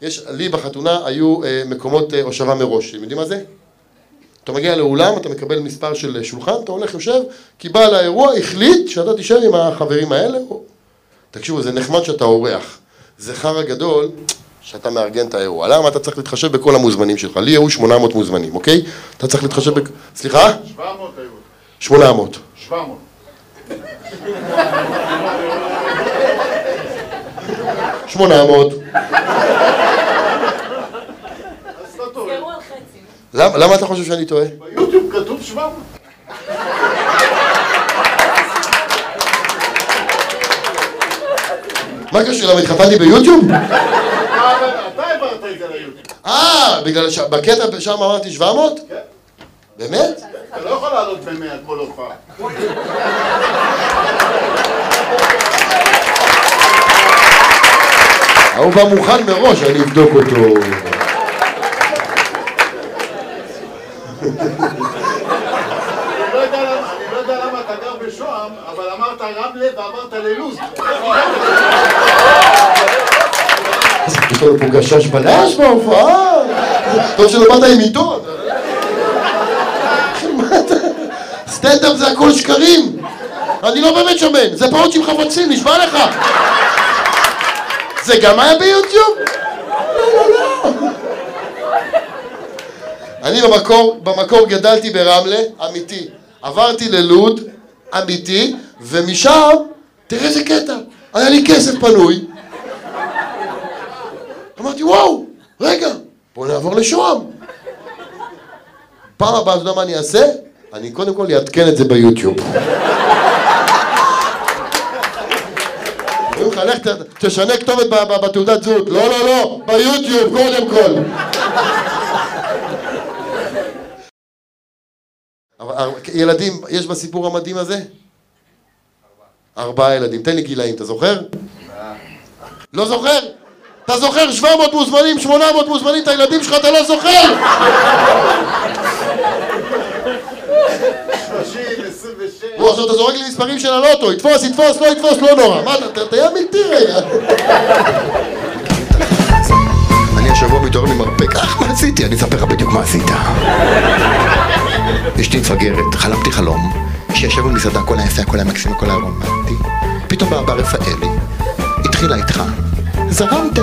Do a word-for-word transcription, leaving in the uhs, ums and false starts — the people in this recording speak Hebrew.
יש, לי בחתונה היו מקומות הושבה מראש, אתם יודעים מה זה? אתה מגיע לאולם, אתה מקבל מספר של שולחן, אתה הולך יושב, כי בעל האירוע החליט שאתה תישאר עם החברים האלה. תקשיבו, זה נחמד שאתה אורח. זה חרא גדול שאתה מארגן את האירוע. למה? אתה צריך להתחשב בכל המוזמנים שלך. לי היו שמונה מאות מוזמנים, אוקיי? אתה צריך להתחשב ב... סליחה? שבע מאות היו. שמונה מאות. שבע מאות. שמונה מאות. למה אתה חושב שאני טועה? ביוטיוב כתוב שבע מאות. מה קשור? למה התחתנתי ביוטיוב? אתה העברת את זה ליוטיוב. אה, בגלל שבקטע שם אמרתי שבע מאות? כן. באמת? אתה לא יכול לעלות במאה כל הופעה. הוא בא מוכן מראש, אני אבדוק אותו. אני לא יודע למה אתה גר בשוהם, אבל אמרת רמלה ואמרת ללוז. יש לנו פה גשש בלש בהופעה. טוב שלא באת עם עיתון. סטנדאפ זה הכל שקרים. אני לא באמת שמן, זה פעות עם חפצים, נשמע לך. זה גם היה ביוטיוב? לא, לא, לא. אני במקור, במקור גדלתי ברמלה, אמיתי. עברתי ללוד, אמיתי, ומשם, תראה איזה קטע, היה לי כסף פנוי. אמרתי, וואו, רגע, בוא נעבור לשוהם. פעם הבאה, אתה יודע מה אני אעשה? אני קודם כל אעדכן את זה ביוטיוב. אומרים לך, לך תשנה כתובת בתעודת זהות. לא, לא, לא, ביוטיוב קודם כל. ילדים, יש בסיפור המדהים הזה? ארבעה ילדים. תן לי גילאים, אתה זוכר? לא זוכר? אתה זוכר שבע מאות מוזמנים, שמונה מאות מוזמנים, את הילדים שלך אתה לא זוכר? שלושים, עשרים ושש. הוא עכשיו אתה זורק לי מספרים של הלוטו, יתפוס, יתפוס, לא יתפוס, לא נורא. מה, אתה תהיה אמיתי רגע. אני השבוע מתעורר ממרפק, אך מה עשיתי? אני אספר לך בדיוק מה עשית. אשתי מפגרת, חלמתי חלום, שישב במסעדה, הכל היה יפה, הכל היה מקסים, הכל היה רומנטי. פתאום בא רפאלי, התחילה איתך, זרמתם